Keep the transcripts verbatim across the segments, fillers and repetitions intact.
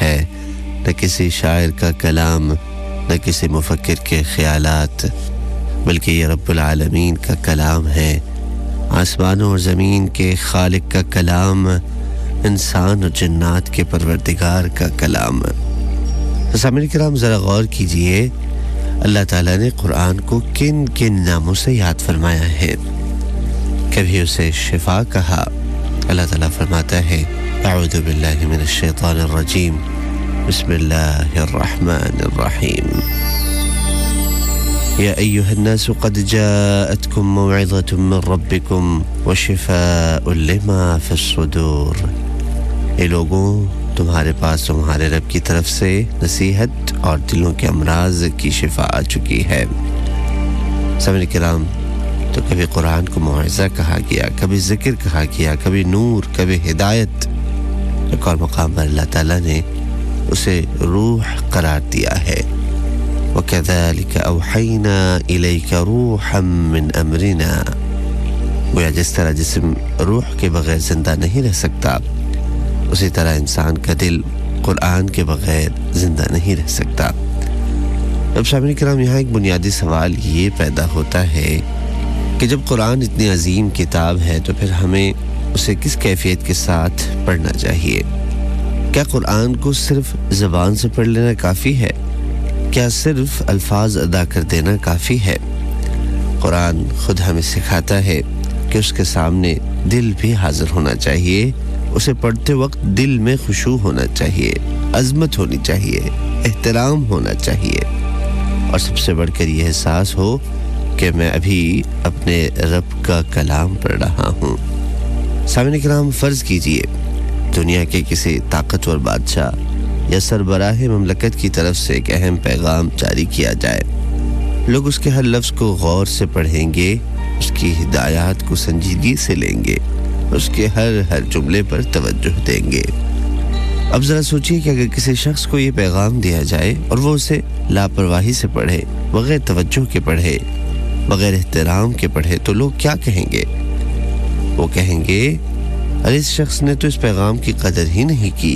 ہے, نہ کسی شاعر کا کلام, نہ کسی مفکر کے خیالات, بلکہ یہ رب العالمین کا کلام ہے, آسمانوں اور زمین کے خالق کا کلام, انسان اور جنات کے پروردگار کا کلام. سامعین کرام ذرا غور کیجئے, اللہ تعالیٰ نے قرآن کو کن کن ناموں سے یاد فرمایا ہے. کبھی اسے شفا کہا, اللہ تعالیٰ فرماتا ہے اعوذ باللہ من الشیطان الرجیم بسم اللہ الرحمن الرحیم یا ایہا الناس قد جاءتکم موعظة من ربکم وشفاء لما فی الصدور. اے لوگوں, تمہارے پاس تمہارے رب کی طرف سے نصیحت اور دلوں کے امراض کی شفا آ چکی ہے. سامعین کرام, تو کبھی قرآن کو موعظہ کہا گیا, کبھی ذکر کہا گیا, کبھی نور, کبھی ہدایت. ایک اور مقام پر اللہ تعالیٰ نے اسے روح قرار دیا ہے. وَكَذَلِكَ أَوْحَيْنَا إِلَيْكَ رُوحًا مِّنْ أَمْرِنَا. گویا جس طرح جسم روح کے بغیر زندہ نہیں رہ سکتا, اسی طرح انسان کا دل قرآن کے بغیر زندہ نہیں رہ سکتا. اب سامعین کرام, یہاں ایک بنیادی سوال یہ پیدا ہوتا ہے کہ جب قرآن اتنی عظیم کتاب ہے تو پھر ہمیں اسے کس کیفیت کے ساتھ پڑھنا چاہیے؟ کیا قرآن کو صرف زبان سے پڑھ لینا کافی ہے؟ کیا صرف الفاظ ادا کر دینا کافی ہے؟ قرآن خود ہمیں سکھاتا ہے کہ اس کے سامنے دل بھی حاضر ہونا چاہیے, اسے پڑھتے وقت دل میں خشوع ہونا چاہیے, عظمت ہونی چاہیے, احترام ہونا چاہیے, اور سب سے بڑھ کر یہ احساس ہو کہ میں ابھی اپنے رب کا کلام پڑھ رہا ہوں. سامعین کرام, فرض کیجئے دنیا کے کسی طاقتور بادشاہ یا سربراہ مملکت کی طرف سے ایک اہم پیغام جاری کیا جائے. لوگ اس کے ہر لفظ کو غور سے پڑھیں گے, اس کی ہدایات کو سنجیدگی سے لیں گے, اس کے ہر ہر جملے پر توجہ دیں گے. اب ذرا سوچئے کہ اگر کسی شخص کو یہ پیغام دیا جائے اور وہ اسے لاپرواہی سے پڑھے, بغیر توجہ کے پڑھے, بغیر احترام کے پڑھے, تو لوگ کیا کہیں گے؟ وہ کہیں گے ارے اس شخص نے تو اس پیغام کی قدر ہی نہیں کی.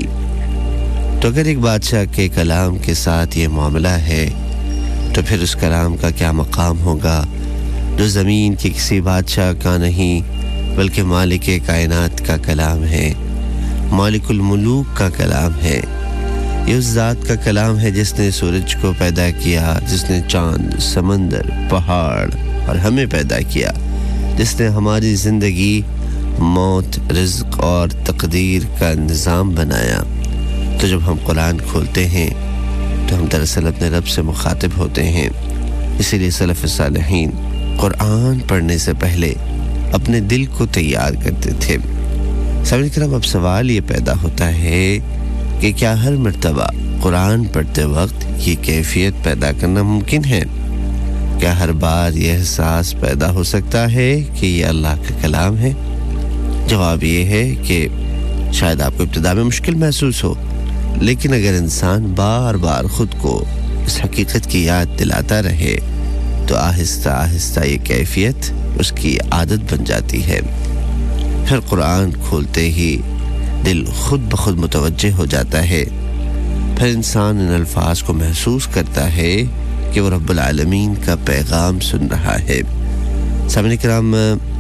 تو اگر ایک بادشاہ کے کلام کے ساتھ یہ معاملہ ہے تو پھر اس کلام کا کیا مقام ہوگا جو زمین کے کسی بادشاہ کا نہیں بلکہ مالک کائنات کا کلام ہے, مالک الملوک کا کلام ہے. یہ اس ذات کا کلام ہے جس نے سورج کو پیدا کیا, جس نے چاند, سمندر, پہاڑ اور ہمیں پیدا کیا, جس نے ہماری زندگی, موت, رزق اور تقدیر کا نظام بنایا. تو جب ہم قرآن کھولتے ہیں تو ہم دراصل اپنے رب سے مخاطب ہوتے ہیں. اسی لیے سلف صالحین قرآن پڑھنے سے پہلے اپنے دل کو تیار کرتے تھے. سامعین کرام, اب سوال یہ پیدا ہوتا ہے کہ کیا ہر مرتبہ قرآن پڑھتے وقت یہ کیفیت پیدا کرنا ممکن ہے؟ کیا ہر بار یہ احساس پیدا ہو سکتا ہے کہ یہ اللہ کا کلام ہے؟ جواب یہ ہے کہ شاید آپ کو ابتدا میں مشکل محسوس ہو, لیکن اگر انسان بار بار خود کو اس حقیقت کی یاد دلاتا رہے تو آہستہ آہستہ یہ کیفیت اس کی عادت بن جاتی ہے. پھر قرآن کھولتے ہی دل خود بخود متوجہ ہو جاتا ہے. پھر انسان ان الفاظ کو محسوس کرتا ہے کہ وہ رب العالمین کا پیغام سن رہا ہے. سامعین کرام,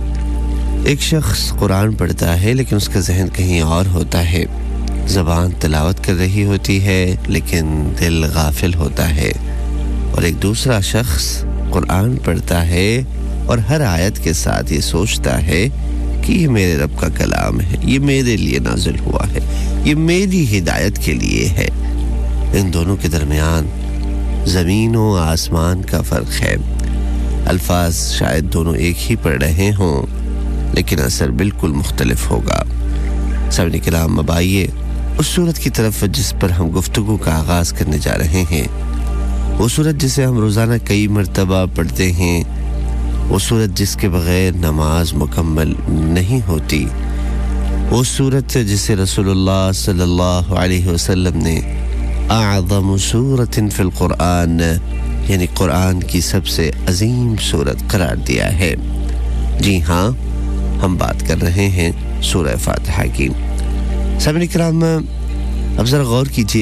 ایک شخص قرآن پڑھتا ہے لیکن اس کا ذہن کہیں اور ہوتا ہے. زبان تلاوت کر رہی ہوتی ہے لیکن دل غافل ہوتا ہے. اور ایک دوسرا شخص قرآن پڑھتا ہے اور ہر آیت کے ساتھ یہ سوچتا ہے کہ یہ میرے رب کا کلام ہے, یہ میرے لیے نازل ہوا ہے, یہ میری ہدایت کے لیے ہے. ان دونوں کے درمیان زمین و آسمان کا فرق ہے. الفاظ شاید دونوں ایک ہی پڑھ رہے ہوں لیکن اثر بالکل مختلف ہوگا. سامعین کرام, اب آئیے اس صورت کی طرف جس پر ہم گفتگو کا آغاز کرنے جا رہے ہیں. وہ صورت جسے ہم روزانہ کئی مرتبہ پڑھتے ہیں, وہ صورت جس کے بغیر نماز مکمل نہیں ہوتی, وہ صورت جسے رسول اللہ صلی اللہ علیہ وسلم نے اعظم صورت فی القرآن یعنی قرآن کی سب سے عظیم صورت قرار دیا ہے. جی ہاں, ہم بات کر رہے ہیں سورہ فاتحہ کی. سامعین کرام, اب ذرا غور کیجیے